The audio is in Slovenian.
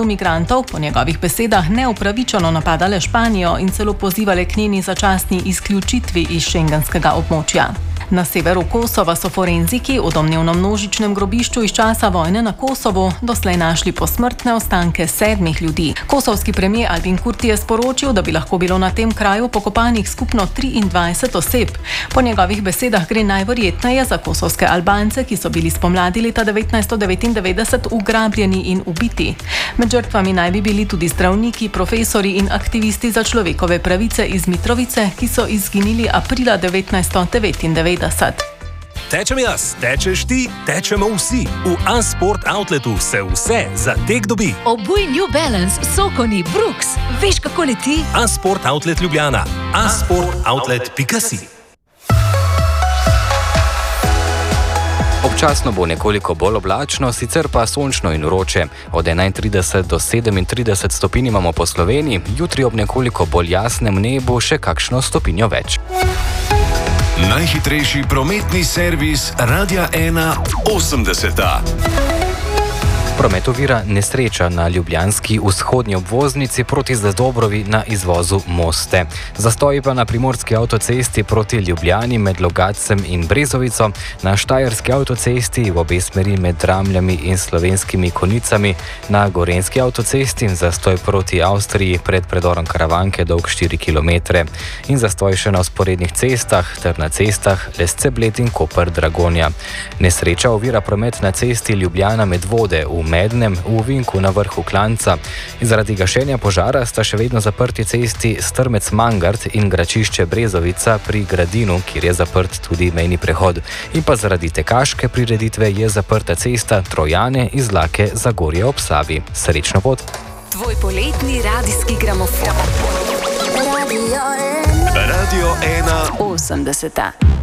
prihodu migrantov po njegovih besedah neupravičeno napadale Španijo in celo pozivale k njeni začasni izključitvi iz šengenskega območja. Na severu Kosova so forenziki v domnevno množičnem grobišču iz časa vojne na Kosovu doslej našli posmrtne ostanke 7 ljudi. Kosovski premijer Albin Kurti je sporočil, da bi lahko bilo na tem kraju pokopanih skupno 23 oseb. Po njegovih besedah gre najverjetneje za kosovske Albance, ki so bili spomladi leta 1999 ugrabljeni in ubiti. Med žrtvami naj bi bili tudi zdravniki, profesori in aktivisti za človekove pravice iz Mitrovice, ki so izginili aprila 1999. Tečem jaz, tečeš ti, tečemo vsi. V Asport Outletu se vse za tek dobi. Obuj New Balance, Sokoni, Brooks. Veš, kako leti? Asport Outlet Ljubljana. asportoutlet.si. Občasno bo nekoliko bolj oblačno, sicer pa sončno in vroče. Od 31 do 37 stopinj imamo po Sloveniji, jutri ob nekoliko bolj jasnem nebu še kakšno stopinjo več. Najhitrejši prometni servis Radia 1 80. Promet ovira nesreča na ljubljanski vzhodnji obvoznici proti Zadobrovi na izvozu Moste. Zastoji pa na primorski avtocesti proti Ljubljani med Logatcem in Brezovico, na štajerski avtocesti v obe smeri med Dramljami in Slovenskimi Konicami, na gorenski avtocesti zastoj proti Avstriji pred predorom Karavanke dolg 4 km in zastoj še na vzporednih cestah ter na cestah Lesce-Bled in Koper-Dragonja. Nesreča ovira promet na cesti Ljubljana Medvode v Mednem, v ovinku na vrhu Klanca. Zaradi gašenja požara sta še vedno zaprti cesti Strmec-Mangart in Gračišče Brezovica pri Gradinu, kjer je zaprt tudi mejni prehod. In pa zaradi tekaške prireditve je zaprta cesta Trojane iz Lake Zagorje ob Savi. Srečno pot! Tvoj poletni radijski gramofon. Radio 1 80.